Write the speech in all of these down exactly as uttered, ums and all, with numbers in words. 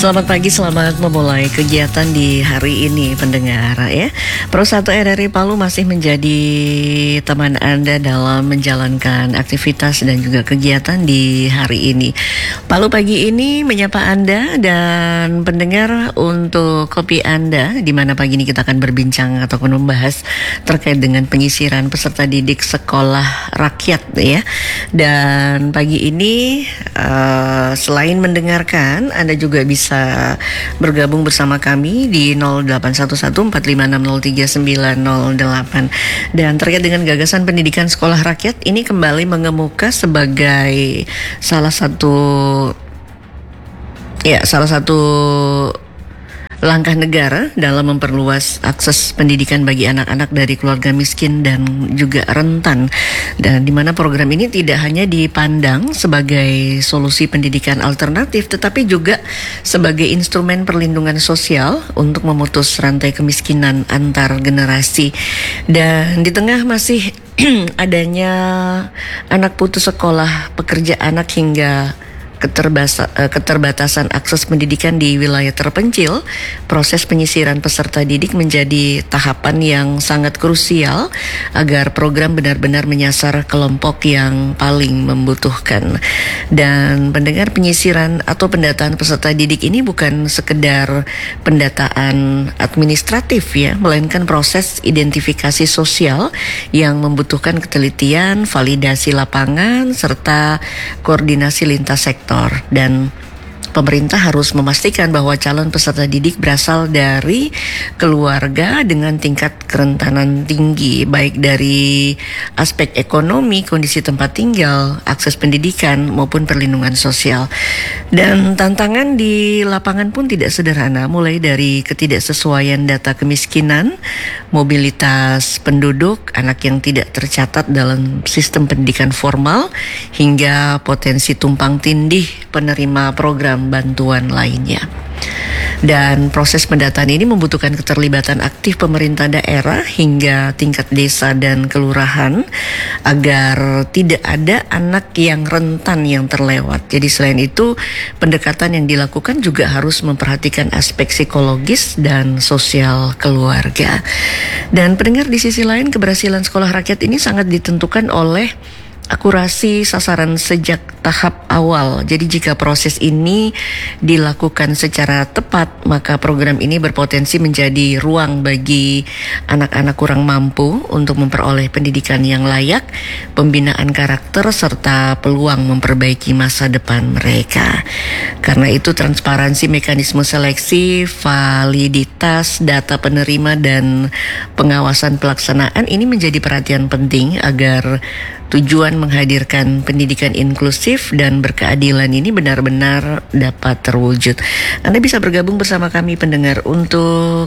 Selamat pagi, selamat memulai kegiatan di hari ini pendengar ya. Pro satu R R I Palu masih menjadi teman Anda dalam menjalankan aktivitas dan juga kegiatan di hari ini. Palu pagi ini menyapa Anda dan pendengar untuk kopi Anda, di mana pagi ini kita akan berbincang ataupun membahas terkait dengan penyisiran peserta didik sekolah rakyat ya. Dan pagi ini uh, selain mendengarkan, Anda juga bisa bergabung bersama kami di nol delapan satu satu empat lima enam nol tiga sembilan nol delapan. Dan terkait dengan gagasan pendidikan sekolah rakyat ini kembali mengemuka sebagai salah satu ya salah satu langkah negara dalam memperluas akses pendidikan bagi anak-anak dari keluarga miskin dan juga rentan. Dan di mana program ini tidak hanya dipandang sebagai solusi pendidikan alternatif, tetapi juga sebagai instrumen perlindungan sosial untuk memutus rantai kemiskinan antar generasi. Dan di tengah masih adanya anak putus sekolah, pekerja anak hingga Keterbasa, keterbatasan akses pendidikan di wilayah terpencil, proses penyisiran peserta didik menjadi tahapan yang sangat krusial agar program benar-benar menyasar kelompok yang paling membutuhkan. Dan pendengar, penyisiran atau pendataan peserta didik ini bukan sekedar pendataan administratif ya, melainkan proses identifikasi sosial yang membutuhkan ketelitian, validasi lapangan, serta koordinasi lintas sektor. Dan pemerintah harus memastikan bahwa calon peserta didik berasal dari keluarga dengan tingkat kerentanan tinggi, baik dari aspek ekonomi, kondisi tempat tinggal, akses pendidikan maupun perlindungan sosial. Dan tantangan di lapangan pun tidak sederhana, mulai dari ketidaksesuaian data kemiskinan, mobilitas penduduk, anak yang tidak tercatat dalam sistem pendidikan formal, hingga potensi tumpang tindih penerima program bantuan lainnya. Dan proses pendataan ini membutuhkan keterlibatan aktif pemerintah daerah hingga tingkat desa dan kelurahan agar tidak ada anak yang rentan yang terlewat. Jadi selain itu, pendekatan yang dilakukan juga harus memperhatikan aspek psikologis dan sosial keluarga. Dan pendengar, di sisi lain, keberhasilan sekolah rakyat ini sangat ditentukan oleh akurasi sasaran sejak tahap awal. Jadi jika proses ini dilakukan secara tepat, maka program ini berpotensi menjadi ruang bagi anak-anak kurang mampu untuk memperoleh pendidikan yang layak, pembinaan karakter, serta peluang memperbaiki masa depan mereka. Karena itu, transparansi mekanisme seleksi, validitas data penerima, dan pengawasan pelaksanaan ini menjadi perhatian penting agar tujuan menghadirkan pendidikan inklusif dan berkeadilan ini benar-benar dapat terwujud. Anda bisa bergabung bersama kami pendengar untuk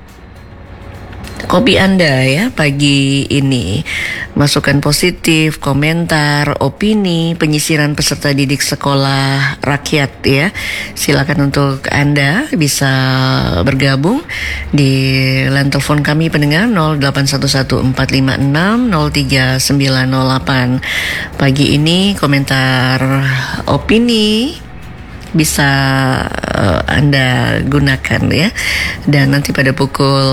kopi Anda ya pagi ini. Masukan positif, komentar, opini, penyisiran peserta didik sekolah rakyat ya. Silakan untuk Anda bisa bergabung di line telepon kami pendengar nol delapan satu satu empat lima enam nol tiga sembilan nol delapan. Pagi ini komentar opini bisa uh, Anda gunakan ya. Dan nanti pada pukul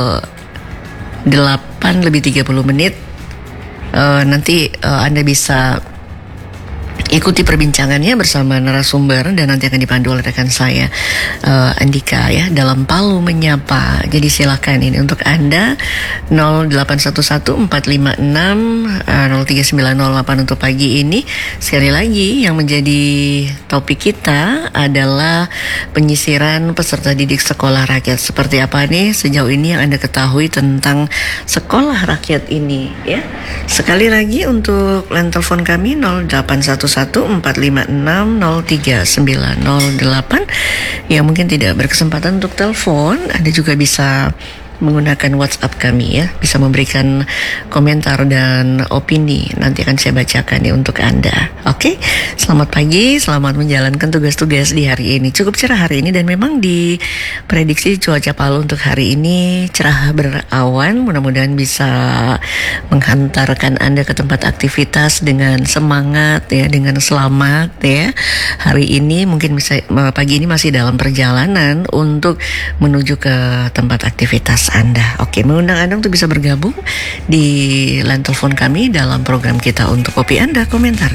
delapan lebih tiga puluh menit uh, nanti uh, Anda bisa ikuti perbincangannya bersama narasumber dan nanti akan dipandu oleh rekan saya uh, Andika ya dalam Palu Menyapa. Jadi silakan ini untuk Anda nol delapan satu satu empat lima enam nol tiga sembilan nol delapan untuk pagi ini. Sekali lagi yang menjadi topik kita adalah penyisiran peserta didik sekolah rakyat. Seperti apa nih sejauh ini yang Anda ketahui tentang sekolah rakyat ini ya. Sekali lagi untuk line telepon kami nol delapan satu satu empat lima enam nol tiga sembilan nol delapan. Yang mungkin tidak berkesempatan untuk telepon, Anda juga bisa menggunakan WhatsApp kami ya, bisa memberikan komentar dan opini. Nanti akan saya bacakan ya untuk Anda. Oke, selamat pagi, selamat menjalankan tugas-tugas di hari ini. Cukup cerah hari ini dan memang diprediksi cuaca Palu untuk hari ini cerah berawan. Mudah-mudahan bisa menghantarkan Anda ke tempat aktivitas dengan semangat ya, dengan selamat ya. Hari ini mungkin bisa pagi ini masih dalam perjalanan untuk menuju ke tempat aktivitas Anda. Oke, mengundang Anda untuk bisa bergabung di line telepon kami dalam program kita untuk kopi Anda komentar.